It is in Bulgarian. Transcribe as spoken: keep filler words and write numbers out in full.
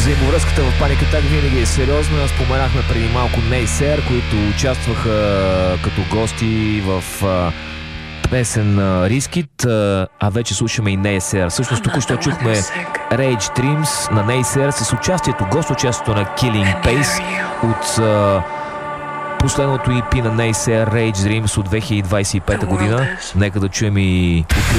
Взаимовръзката в Panic Attack винаги е сериозна. Споменахме преди малко Naysayer, които участваха като гости в песен Risk It, а вече слушаме и Naysayer. Всъщност току-що чухме Rage Dreams на Naysayer с участието, гост участието на Killing Pace от последното и пи на Naysayer, Rage Dreams от две хиляди двадесет и пета година. Нека да чуем и